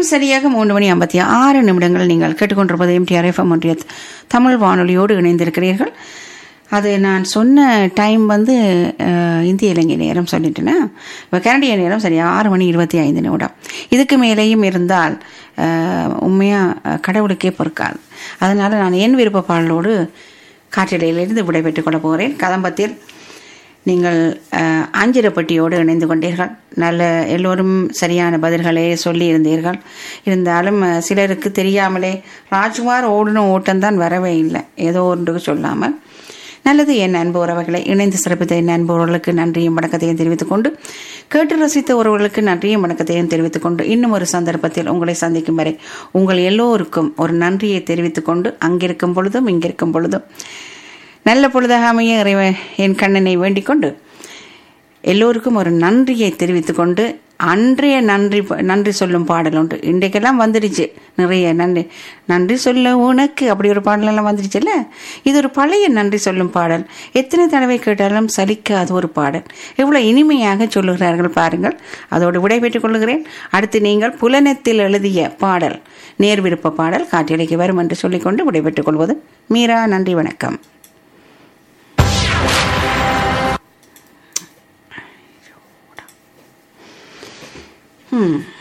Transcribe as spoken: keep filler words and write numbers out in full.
நேரம் சரியாக மூன்று மணி ஐம்பத்தி ஆறு நிமிடங்கள். நீங்கள் கேட்டுக்கொண்டிருப்பது எம்டிஆர் எஃப்எம் ஒன்றிய தமிழ் வானொலியோடு இணைந்திருக்கிறீர்கள். அது நான் சொன்ன டைம் வந்து இந்திய இலங்கை நேரம் சொல்லிட்டேன்னா, இப்போ கனடிய நேரம் சரியா ஆறு மணி இருபத்தி ஐந்து நிமிடம். இதுக்கு மேலேயும் இருந்தால் உண்மையாக கடவுளுக்கே பொறுக்காது. அதனால் நான் என் விருப்ப பாடலோடு காற்றிலையிலிருந்து விடைபெற்றுக் கொள்ள போகிறேன். கதம்பத்தில் நீங்கள் ஆஞ்சிரப்பட்டியோடு இணைந்து கொண்டீர்கள். நல்ல எல்லோரும் சரியான பதில்களே சொல்லி இருந்தீர்கள். இருந்தாலும் சிலருக்கு தெரியாமலே ராஜ்குமார் ஓடின ஓட்டம்தான் வரவே இல்லை, ஏதோ ஒன்றுக்கு சொல்லாமல். நல்லது. என் அன்பு உறவுகளை இணைந்து சிறப்பித்த என் அன்பு உறவுகளுக்கு நன்றியும் வணக்கத்தையும் தெரிவித்துக் கொண்டு, கேட்டு ரசித்த உறவுகளுக்கு நன்றியும் வணக்கத்தையும் தெரிவித்துக் கொண்டு, இன்னும் ஒரு சந்தர்ப்பத்தில் உங்களை சந்திக்கும் வரை உங்கள் எல்லோருக்கும் ஒரு நன்றியை தெரிவித்துக் கொண்டு, அங்கிருக்கும் பொழுதும் இங்கிருக்கும் பொழுதும் நல்ல பொழுதாக அமைய இறைவன் என் கண்ணனை வேண்டிக் கொண்டு, எல்லோருக்கும் ஒரு நன்றியை தெரிவித்துக் கொண்டு, அன்றைய நன்றி நன்றி சொல்லும் பாடல் உண்டு. இன்றைக்கெல்லாம் வந்துடுச்சு நிறைய நன்றி நன்றி சொல்ல உனக்கு அப்படி ஒரு பாடலெல்லாம் வந்துடுச்சுல்ல. இது ஒரு பழைய நன்றி சொல்லும் பாடல். எத்தனை தடவை கேட்டாலும் சலிக்காத ஒரு பாடல். எவ்வளோ இனிமையாக சொல்லுகிறார்கள் பாருங்கள். அதோடு விடைபெற்றுக் கொள்கிறேன். அடுத்து நீங்கள் புலனத்தில் எழுதிய பாடல், நேர் விருப்ப பாடல் காற்றிலைக்கு வரும் என்று சொல்லிக்கொண்டு விடைபெற்றுக் கொள்வது மீரா. நன்றி, வணக்கம். Hmm.